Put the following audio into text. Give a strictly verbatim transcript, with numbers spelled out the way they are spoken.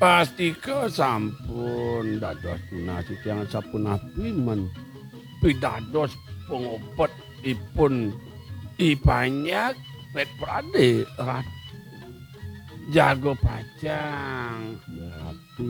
Pastika sampun dados tunasi tiyang sapunah pimen pitados pangobetipun ibanyak pet prade rat jago pajang. Berarti